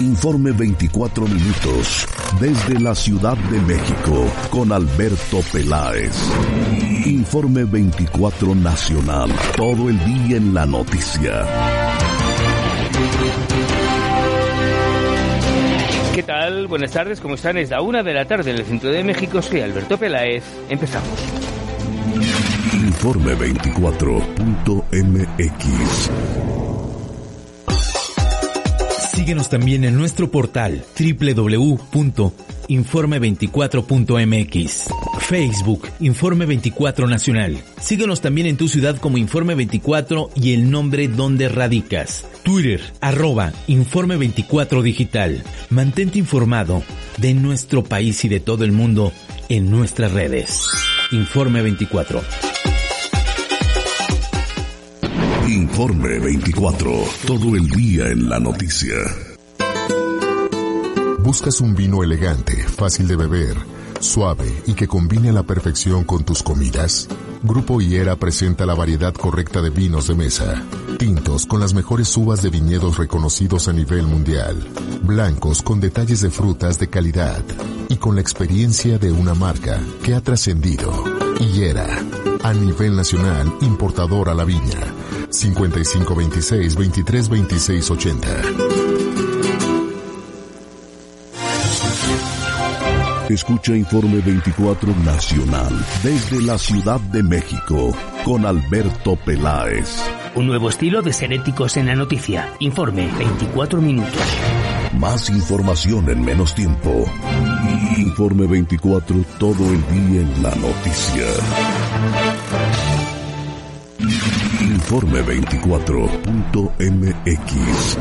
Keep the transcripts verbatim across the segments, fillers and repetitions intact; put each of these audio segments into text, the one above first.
Informe veinticuatro minutos, desde la Ciudad de México, con Alberto Peláez. Informe veinticuatro Nacional, todo el día en la noticia. ¿Qué tal? Buenas tardes, ¿cómo están? Es la una de la tarde en el centro de México. Soy Alberto Peláez. Empezamos. Informe veinticuatro punto m x. Síguenos también en nuestro portal doble u doble u doble u punto informe veinticuatro punto m x. Facebook, Informe veinticuatro Nacional. Síguenos también en tu ciudad como Informe veinticuatro y el nombre donde radicas. Twitter, arroba Informe veinticuatro Digital. Mantente informado de nuestro país y de todo el mundo en nuestras redes. Informe veinticuatro. Informe veinticuatro, todo el día en la noticia. ¿Buscas un vino elegante, fácil de beber, suave y que combine a la perfección con tus comidas? Grupo Higuera presenta la variedad correcta de vinos de mesa. Tintos con las mejores uvas de viñedos reconocidos a nivel mundial. Blancos con detalles de frutas de calidad. Y con la experiencia de una marca que ha trascendido. Higuera, a nivel nacional, importador a la viña. cincuenta y cinco veintiséis, veintitrés veintiséis ochenta. Escucha Informe veinticuatro Nacional, desde la Ciudad de México, con Alberto Peláez. Un nuevo estilo de ser éticos en la noticia. Informe veinticuatro minutos. Más información en menos tiempo. Informe veinticuatro, todo el día en la noticia. Informe veinticuatro punto m x.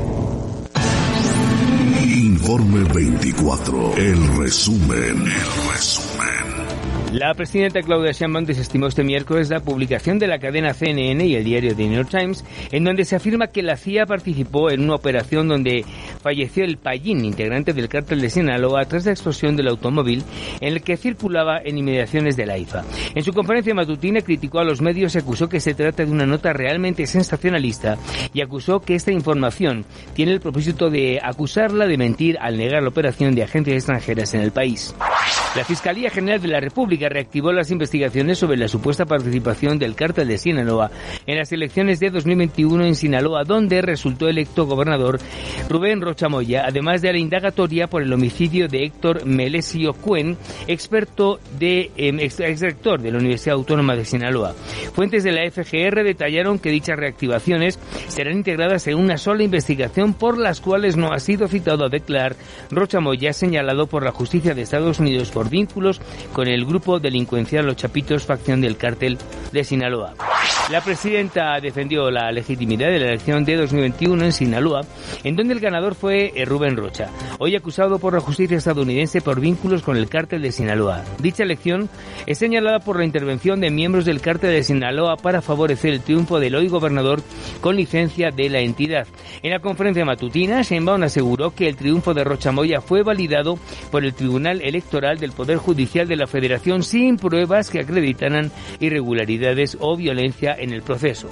Informe veinticuatro, el resumen, el resumen. La presidenta Claudia Sheinbaum desestimó este miércoles la publicación de la cadena C N N y el diario The New York Times, en donde se afirma que la C I A participó en una operación donde falleció el Payín, integrante del cártel de Sinaloa, tras la explosión del automóvil en el que circulaba en inmediaciones de la I F A. En su conferencia matutina criticó a los medios y acusó que se trata de una nota realmente sensacionalista y acusó que esta información tiene el propósito de acusarla de mentir al negar la operación de agencias extranjeras en el país. La Fiscalía General de la República reactivó las investigaciones sobre la supuesta participación del cártel de Sinaloa en las elecciones de dos mil veintiuno en Sinaloa, donde resultó electo gobernador Rubén Rocha Moya, además de la indagatoria por el homicidio de Héctor Melesio Cuen, experto de eh, ex, exrector de la Universidad Autónoma de Sinaloa. Fuentes de la F G R detallaron que dichas reactivaciones serán integradas en una sola investigación, por las cuales no ha sido citado a declarar Rocha Moya, señalado por la justicia de Estados Unidos por vínculos con el grupo delincuencial Los Chapitos, facción del cártel de Sinaloa. La presidenta defendió la legitimidad de la elección de dos mil veintiuno en Sinaloa, en donde el ganador fue Rubén Rocha, hoy acusado por la justicia estadounidense por vínculos con el cártel de Sinaloa. Dicha elección es señalada por la intervención de miembros del cártel de Sinaloa para favorecer el triunfo del hoy gobernador con licencia de la entidad. En la conferencia matutina, Sheinbaum aseguró que el triunfo de Rocha Moya fue validado por el Tribunal Electoral del Poder Judicial de la Federación sin pruebas que acreditaran irregularidades o violencia en el proceso.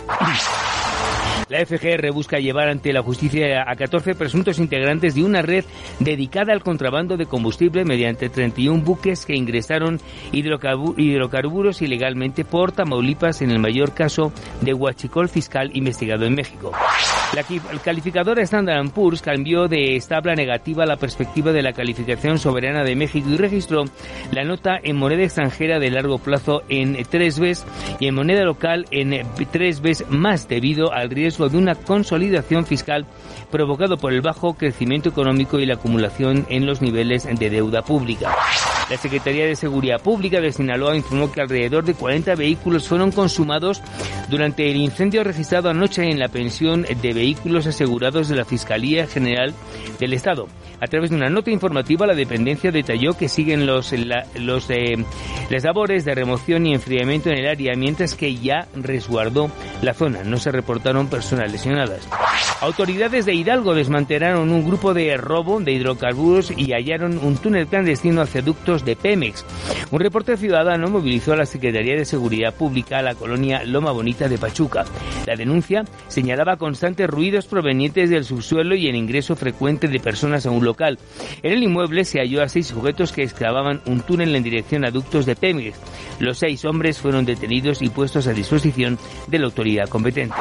La F G R busca llevar ante la justicia a catorce presuntos integrantes de una red dedicada al contrabando de combustible mediante treinta y un buques que ingresaron hidrocarburos ilegalmente por Tamaulipas, en el mayor caso de huachicol fiscal investigado en México. La calificadora Standard and Poor's cambió de estable a negativa la perspectiva de la calificación soberana de México y registró la nota en moneda extranjera de largo plazo en tres veces y en moneda local en tres veces más, debido al riesgo de una consolidación fiscal provocado por el bajo crecimiento económico y la acumulación en los niveles de deuda pública. La Secretaría de Seguridad Pública de Sinaloa informó que alrededor de cuarenta vehículos fueron consumados durante el incendio registrado anoche en la pensión de vehículos asegurados de la Fiscalía General del Estado. A través de una nota informativa, la dependencia detalló que siguen los, la, los eh, las labores de remoción y enfriamiento en el área, mientras que ya resguardó la zona. No se reportaron personas lesionadas. Autoridades de Hidalgo desmantelaron un grupo de robo de hidrocarburos y hallaron un túnel clandestino hacia ductos de Pemex. Un reporte ciudadano movilizó a la Secretaría de Seguridad Pública a la colonia Loma Bonita de Pachuca. La denuncia señalaba constantes ruidos provenientes del subsuelo y el ingreso frecuente de personas a un local. En el inmueble se halló a seis sujetos que excavaban un túnel en dirección a ductos de Pemex. Los seis hombres fueron detenidos y puestos a disposición de la autoridad competente.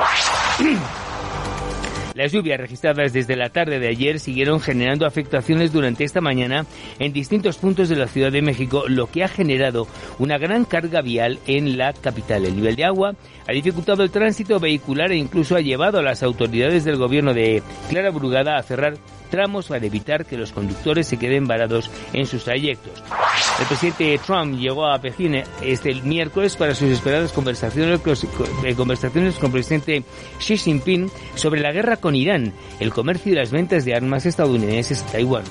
Las lluvias registradas desde la tarde de ayer siguieron generando afectaciones durante esta mañana en distintos puntos de la Ciudad de México, lo que ha generado una gran carga vial en la capital. El nivel de agua ha dificultado el tránsito vehicular e incluso ha llevado a las autoridades del gobierno de Clara Brugada a cerrar tramos para evitar que los conductores se queden varados en sus trayectos. El presidente Trump llegó a Pekín este miércoles para sus esperadas conversaciones, conversaciones con el presidente Xi Jinping sobre la guerra con Irán, el comercio y las ventas de armas estadounidenses a Taiwán.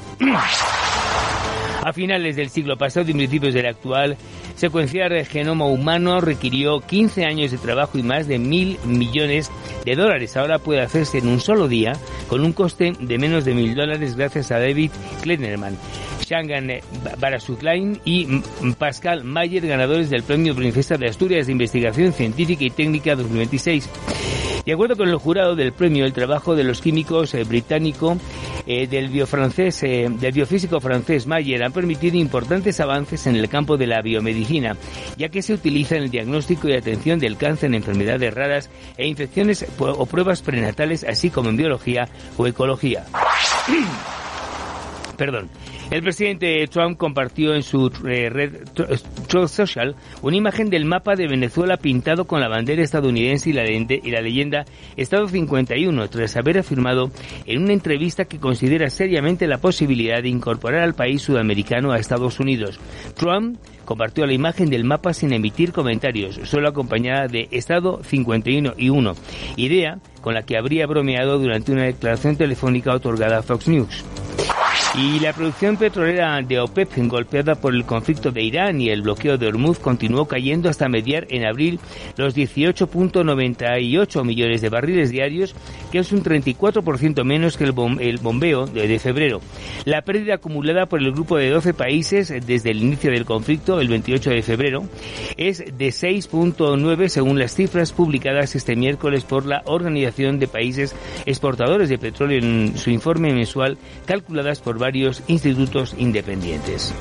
A finales del siglo pasado y principios del actual, secuenciar el genoma humano requirió quince años de trabajo y más de mil millones de dólares. Ahora puede hacerse en un solo día con un coste de menos de mil dólares gracias a David Kleinerman, Shangan Barasutlain y Pascal Mayer, ganadores del Premio Princesa de Asturias de Investigación Científica y Técnica dos mil veintiséis. De acuerdo con el jurado del premio, el trabajo de los químicos eh, británico eh, del biofrancés, eh, del biofísico francés Mayer han permitido importantes avances en el campo de la biomedicina, ya que se utiliza en el diagnóstico y atención del cáncer, en enfermedades raras e infecciones o pruebas prenatales, así como en biología o ecología. Perdón. El presidente Trump compartió en su eh, red Truth Social una imagen del mapa de Venezuela pintado con la bandera estadounidense y la, leyenda, y la leyenda Estado cincuenta y uno, tras haber afirmado en una entrevista que considera seriamente la posibilidad de incorporar al país sudamericano a Estados Unidos. Trump compartió la imagen del mapa sin emitir comentarios, solo acompañada de Estado cincuenta y uno, idea con la que habría bromeado durante una declaración telefónica otorgada a Fox News. Y la producción petrolera de OPEP, golpeada por el conflicto de Irán y el bloqueo de Hormuz, continuó cayendo hasta mediar en abril los dieciocho punto noventa y ocho millones de barriles diarios, que es un treinta y cuatro por ciento menos que el, bom- el bombeo de, de febrero. La pérdida acumulada por el grupo de doce países desde el inicio del conflicto, el veintiocho de febrero, es de seis punto nueve según las cifras publicadas este miércoles por la Organización de Países Exportadores de Petróleo en su informe mensual, calculadas por varios institutos independientes.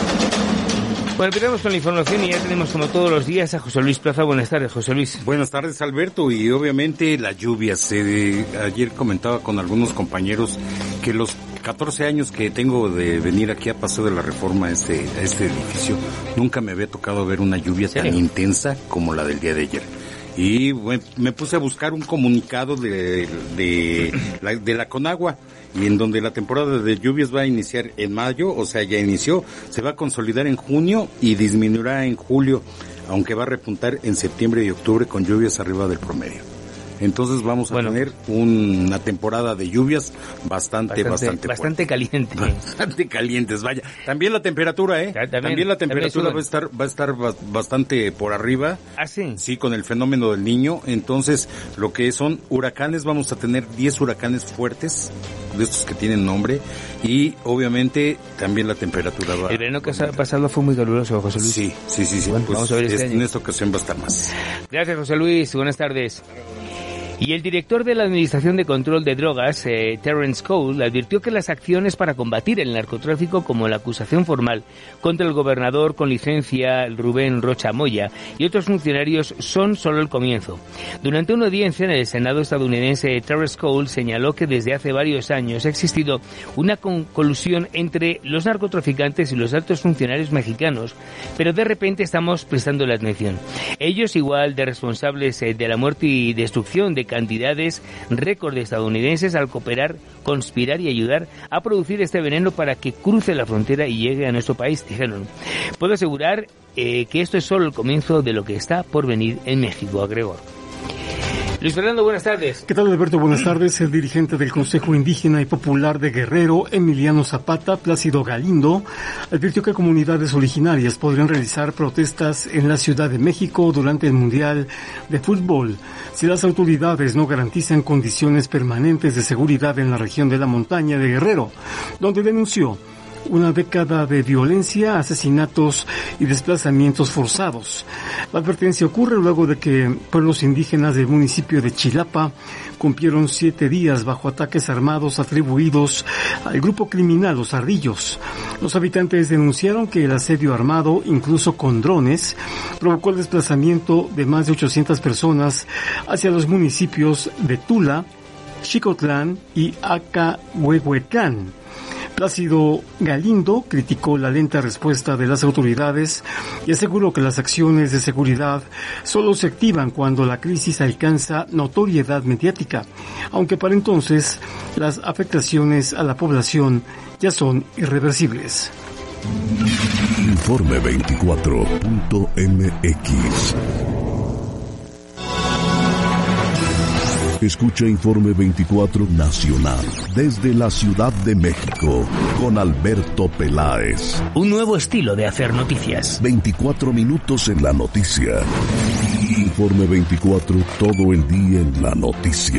Bueno, empezamos con la información y ya tenemos como todos los días a José Luis Plaza. Buenas tardes, José Luis. Buenas tardes, Alberto, y obviamente las lluvias. Eh, ayer comentaba con algunos compañeros que los catorce años que tengo de venir aquí a Paso de la Reforma a este, a este edificio, nunca me había tocado ver una lluvia tan intensa como la del día de ayer. Y bueno, me puse a buscar un comunicado de, de, la, de la Conagua, y en donde la temporada de lluvias va a iniciar en mayo, o sea, ya inició, se va a consolidar en junio y disminuirá en julio, aunque va a repuntar en septiembre y octubre con lluvias arriba del promedio. Entonces vamos a bueno, tener una temporada de lluvias bastante, bastante, bastante, bastante caliente. Bastante calientes, vaya. También la temperatura, ¿eh? También, también la temperatura también va a estar, va a estar bastante por arriba. ¿Ah, sí? Sí, con el fenómeno del Niño. Entonces, lo que son huracanes, vamos a tener diez huracanes fuertes, de estos que tienen nombre, y obviamente también la temperatura va. El verano que ha pasado fue muy caluroso, José Luis. Sí, sí, sí, sí. Bueno, pues vamos a ver este es, año. En esta ocasión va a estar más. Gracias, José Luis. Buenas tardes. Y el director de la Administración de Control de Drogas, eh, Terence Cole, advirtió que las acciones para combatir el narcotráfico, como la acusación formal contra el gobernador con licencia Rubén Rocha Moya y otros funcionarios, son solo el comienzo. Durante una audiencia en el Senado estadounidense, Terence Cole señaló que desde hace varios años ha existido una con- colusión entre los narcotraficantes y los altos funcionarios mexicanos, pero de repente estamos prestando la atención. Ellos, igual de responsables eh, de la muerte y destrucción de cantidades récord de estadounidenses, al cooperar, conspirar y ayudar a producir este veneno para que cruce la frontera y llegue a nuestro país, dijeron. Puedo asegurar eh, que esto es solo el comienzo de lo que está por venir en México, agregó. Luis Fernando, buenas tardes. ¿Qué tal, Alberto? Buenas tardes. El dirigente del Consejo Indígena y Popular de Guerrero, Emiliano Zapata, Plácido Galindo, advirtió que comunidades originarias podrían realizar protestas en la Ciudad de México durante el Mundial de Fútbol si las autoridades no garantizan condiciones permanentes de seguridad en la región de la montaña de Guerrero, donde denunció una década de violencia, asesinatos y desplazamientos forzados. La advertencia ocurre luego de que pueblos indígenas del municipio de Chilapa cumplieron siete días bajo ataques armados atribuidos al grupo criminal Los Ardillos. Los habitantes denunciaron que el asedio armado, incluso con drones, provocó el desplazamiento de más de ochocientas personas hacia los municipios de Tula, Xicotlán y Acahuehuetlán. Plácido Galindo criticó la lenta respuesta de las autoridades y aseguró que las acciones de seguridad solo se activan cuando la crisis alcanza notoriedad mediática, aunque para entonces las afectaciones a la población ya son irreversibles. Informe veinticuatro punto m x. Escucha Informe veinticuatro Nacional desde la Ciudad de México con Alberto Peláez. Un nuevo estilo de hacer noticias. veinticuatro minutos en la noticia. Informe veinticuatro, todo el día en la noticia.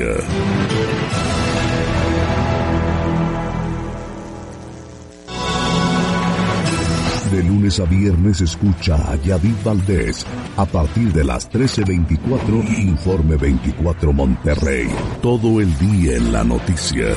De lunes a viernes escucha a Yadid Valdés a partir de las trece veinticuatro, Informe veinticuatro Monterrey. Todo el día en la noticia.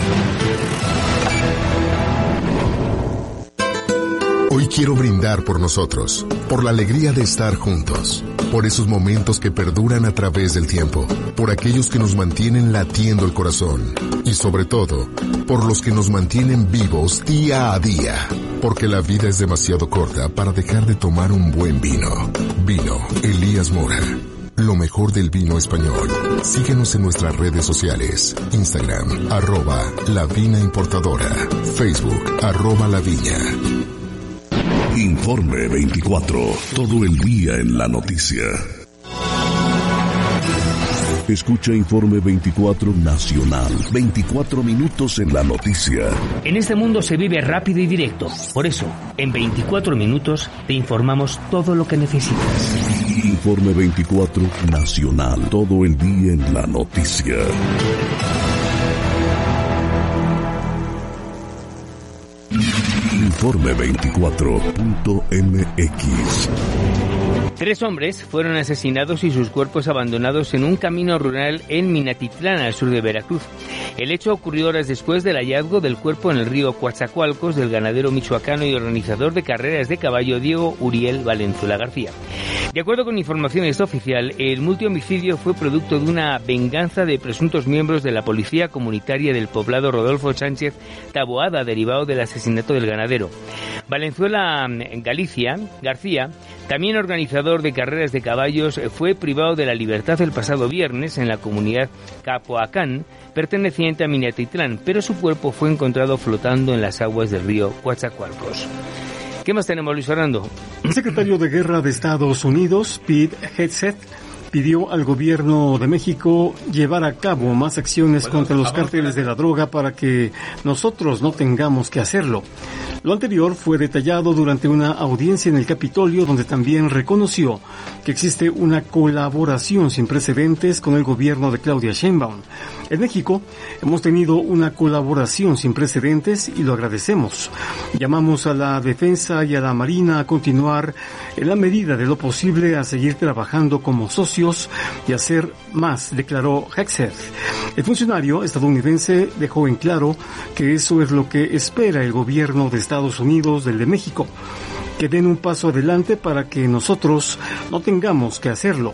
Hoy quiero brindar por nosotros, por la alegría de estar juntos, por esos momentos que perduran a través del tiempo, por aquellos que nos mantienen latiendo el corazón y sobre todo, por los que nos mantienen vivos día a día, porque la vida es demasiado corta para dejar de tomar un buen vino. Vino Elías Mora. Lo mejor del vino español. Síguenos en nuestras redes sociales. Instagram, arroba La Vina Importadora. Facebook, arroba La Viña. Informe veinticuatro, todo el día en la noticia. Escucha Informe veinticuatro Nacional, veinticuatro minutos en la noticia. En este mundo se vive rápido y directo. Por eso, en veinticuatro minutos te informamos todo lo que necesitas. Informe veinticuatro Nacional, todo el día en la noticia. Informe veinticuatro punto m x. Tres hombres fueron asesinados y sus cuerpos abandonados en un camino rural en Minatitlán, al sur de Veracruz. El hecho ocurrió horas después del hallazgo del cuerpo en el río Coatzacoalcos del ganadero michoacano y organizador de carreras de caballo Diego Uriel Valenzuela García. De acuerdo con información extraoficial, el multihomicidio fue producto de una venganza de presuntos miembros de la policía comunitaria del poblado Rodolfo Sánchez Taboada, derivado del asesinato del ganadero. Valenzuela Galicia García, también organizador de carreras de caballos, fue privado de la libertad el pasado viernes en la comunidad Capoacán, perteneciente a Minatitlán, pero su cuerpo fue encontrado flotando en las aguas del río Coatzacoalcos. ¿Qué más tenemos, Luis Fernando? El secretario de Guerra de Estados Unidos, Pete Hegseth, pidió al gobierno de México llevar a cabo más acciones bueno, contra los cárteles de la droga para que nosotros no tengamos que hacerlo. Lo anterior fue detallado durante una audiencia en el Capitolio, donde también reconoció que existe una colaboración sin precedentes con el gobierno de Claudia Sheinbaum. En México hemos tenido una colaboración sin precedentes y lo agradecemos. Llamamos a la defensa y a la Marina a continuar en la medida de lo posible a seguir trabajando como socios y hacer más, declaró Hegseth. El funcionario estadounidense dejó en claro que eso es lo que espera el gobierno de Estados Unidos del de México, que den un paso adelante para que nosotros no tengamos que hacerlo.